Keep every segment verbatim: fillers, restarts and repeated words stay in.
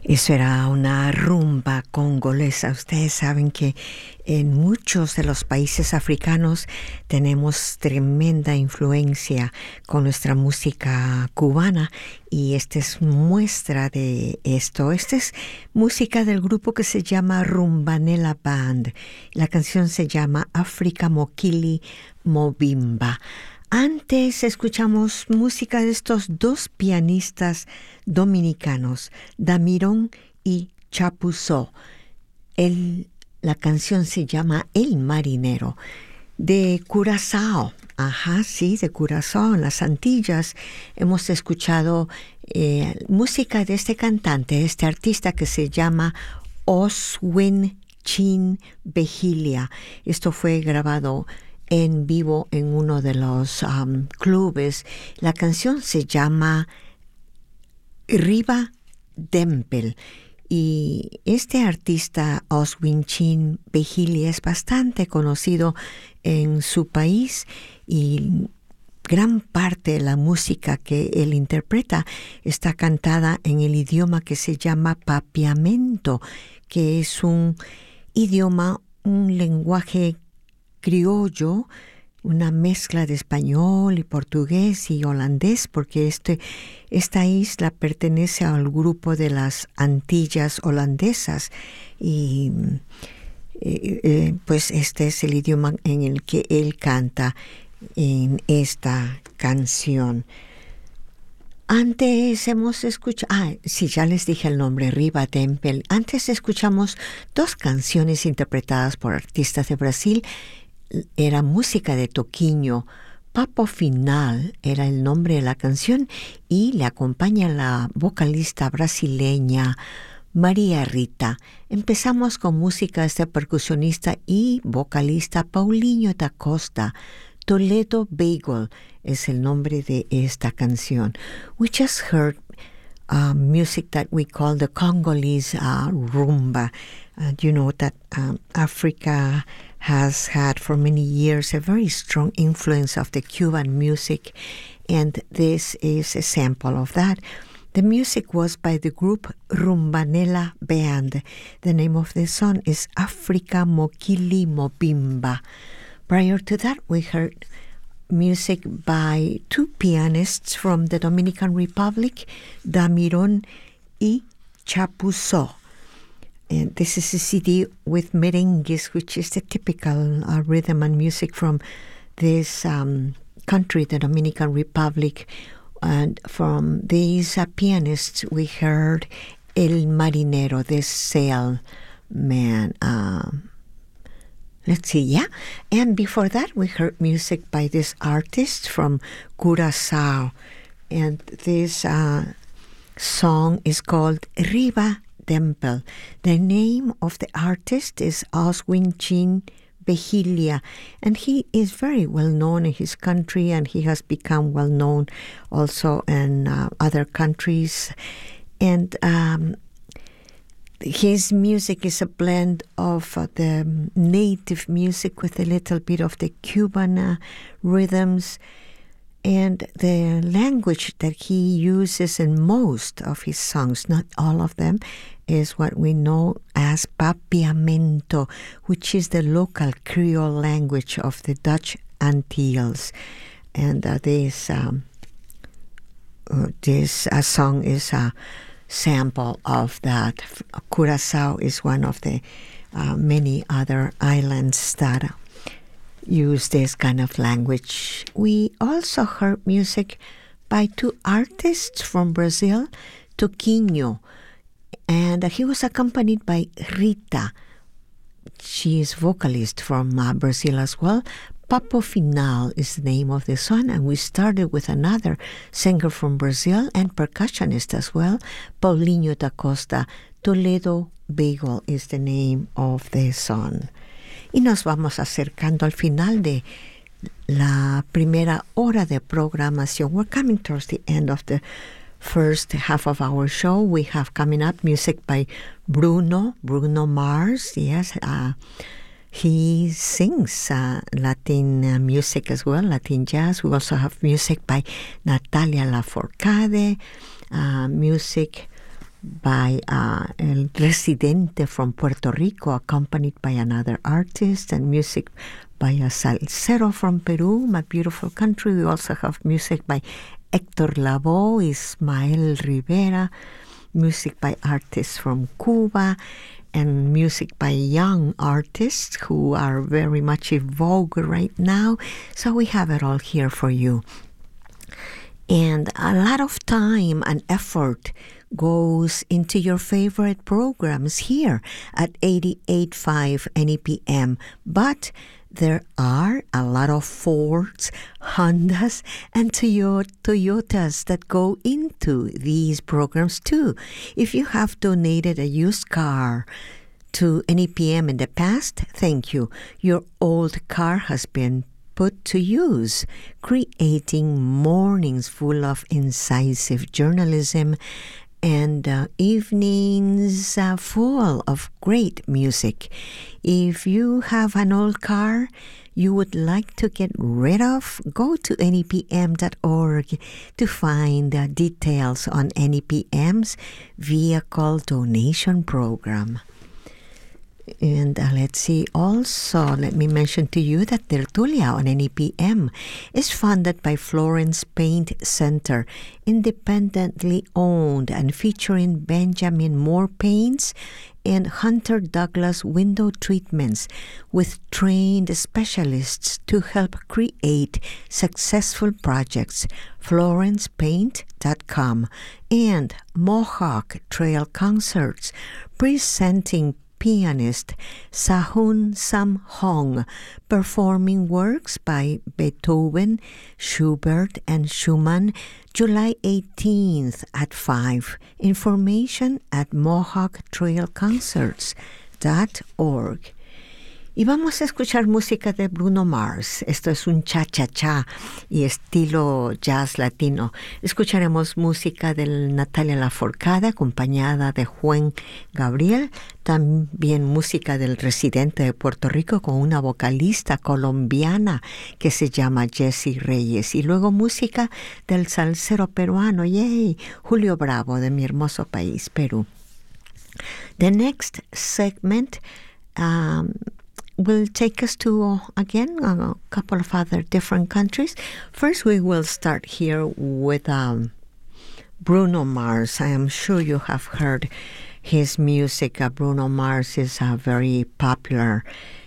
Eso era una rumba congolesa. Ustedes saben que en muchos de los países africanos tenemos tremenda influencia con nuestra música cubana y esta es muestra de esto. Esta es música del grupo que se llama Rumbanella Band. La canción se llama Africa Mokili Mobimba. Antes escuchamos música de estos dos pianistas dominicanos, Damirón y Chapuzó. El, la canción se llama El Marinero, de Curazao. Ajá, sí, de Curazao, en las Antillas. Hemos escuchado eh, música de este cantante, este artista que se llama Oswin Chin Bejilia. Esto fue grabado en vivo en uno de los um, clubes. La canción se llama Riva Dempel y este artista Oswin Chin Bejilia es bastante conocido en su país y gran parte de la música que él interpreta está cantada en el idioma que se llama papiamento, que es un idioma, un lenguaje criollo, una mezcla de español y portugués y holandés, porque este, esta isla pertenece al grupo de las Antillas holandesas y eh, eh, pues este es el idioma en el que él canta en esta canción. Antes hemos escuchado, ah, sí, ya les dije el nombre, Riva Dempel. Antes escuchamos dos canciones interpretadas por artistas de Brasil. Era música de Toquinho. Papo Final era el nombre de la canción y le acompaña la vocalista brasileña María Rita. Empezamos con música de este percusionista y vocalista Paulinho da Costa. Toledo Bagel es el nombre de esta canción. We just heard uh, music that we call the Congolese uh, rumba. Uh, you know that um, Africa has had for many years a very strong influence of the Cuban music, and this is a sample of that. The music was by the group Rumbanella Band. The name of the song is Africa Mokili Mobimba. Prior to that, we heard music by two pianists from the Dominican Republic, Damirón y Chapuzó. And this is a C D with merengues, which is the typical uh, rhythm and music from this um, country, the Dominican Republic. And from these uh, pianists, we heard El Marinero, the sailman. Um, let's see, yeah. And before that, we heard music by this artist from Curaçao. And this uh, song is called Riva Dempel. The name of the artist is Oswin Chin Bejilia, and he is very well known in his country, and he has become well known also in uh, other countries. And um, his music is a blend of uh, the native music with a little bit of the Cuban uh, rhythms. And the language that he uses in most of his songs, not all of them, is what we know as papiamento, which is the local Creole language of the Dutch Antilles. And uh, this um, uh, this uh, song is a sample of that. Curaçao is one of the uh, many other islands that use this kind of language. We also heard music by two artists from Brazil, Toquinho, and he was accompanied by Rita. She is vocalist from uh, Brazil as well. Papo Final is the name of the song, and we started with another singer from Brazil and percussionist as well, Paulinho da Costa. Toledo Bagel is the name of the song. Y nos vamos acercando al final de la primera hora de programación. We're coming towards the end of the first half of our show. We have coming up music by Bruno, Bruno Mars. Yes, uh, he sings uh, Latin uh, music as well, Latin jazz. We also have music by Natalia Lafourcade, uh, music by uh, El Residente from Puerto Rico, accompanied by another artist, and music by a salsero from Peru, my beautiful country. We also have music by Héctor Lavoe, Ismael Rivera, music by artists from Cuba, and music by young artists who are very much in vogue right now. So we have it all here for you. And a lot of time and effort goes into your favorite programs here at eighty-eight point five N E P M. But there are a lot of Fords, Hondas, and Toyotas that go into these programs too. If you have donated a used car to N E P M in the past, thank you. Your old car has been put to use, creating mornings full of incisive journalism and uh, evenings uh, full of great music. If you have an old car you would like to get rid of, go to N E P M dot org to find uh, details on N E P M's vehicle donation program. And uh, let's see, also, let me mention to you that Tertulia on N E P M is funded by Florence Paint Center, independently owned and featuring Benjamin Moore paints and Hunter Douglas window treatments with trained specialists to help create successful projects. Florence Paint dot com and Mohawk Trail Concerts, presenting pianist Sahun Sam Hong, performing works by Beethoven, Schubert, and Schumann, July eighteenth at five. Information at mohawk trail concerts dot org. Y vamos a escuchar música de Bruno Mars. Esto es un cha-cha-cha y estilo jazz latino. Escucharemos música de Natalia Lafourcade, acompañada de Juan Gabriel. También música del Residente de Puerto Rico con una vocalista colombiana que se llama Jessie Reyes. Y luego música del salsero peruano, yay, Julio Bravo, de mi hermoso país, Perú. The next segment um, will take us to, uh, again, a couple of other different countries. First, we will start here with um, Bruno Mars. I am sure you have heard his music. Uh, Bruno Mars is uh, very popular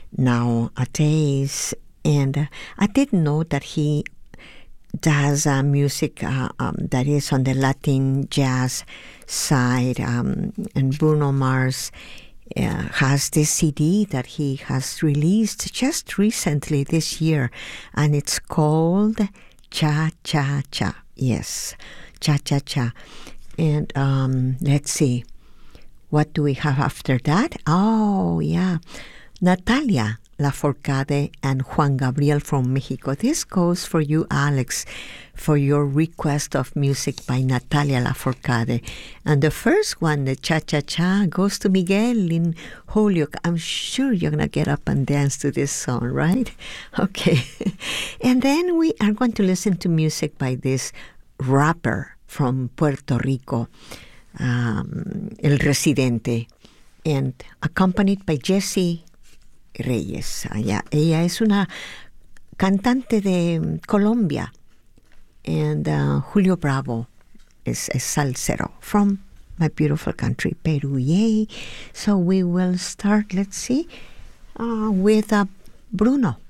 nowadays. And uh, I didn't know that he does uh, music uh, um, that is on the Latin jazz side. Um, and Bruno Mars Uh, has this C D that he has released just recently this year, and it's called Cha Cha Cha. Yes, Cha Cha Cha. And um, let's see, what do we have after that? Oh, yeah, Natalia Lafourcade and Juan Gabriel from Mexico. This goes for you, Alex, for your request of music by Natalia Lafourcade. And the first one, the Cha-Cha-Cha, goes to Miguel in Holyoke. I'm sure you're going to get up and dance to this song, right? Okay. And then we are going to listen to music by this rapper from Puerto Rico, um, El Residente, and accompanied by Jessie Reyes. Ella, ella es una cantante de Colombia. And uh, Julio Bravo is a salsero from my beautiful country, Peru. Yay! So we will start, let's see, uh, with uh, Bruno.